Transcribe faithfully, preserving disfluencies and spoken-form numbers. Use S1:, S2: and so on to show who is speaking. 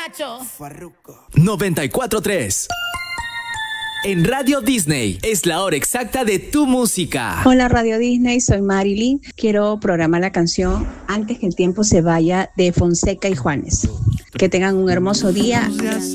S1: borracho.
S2: noventa y cuatro punto tres. En Radio Disney es la hora exacta de tu música.
S3: Hola Radio Disney, soy Marilyn. Quiero programar la canción Antes que el tiempo se vaya de Fonseca y Juanes. Que tengan un hermoso día.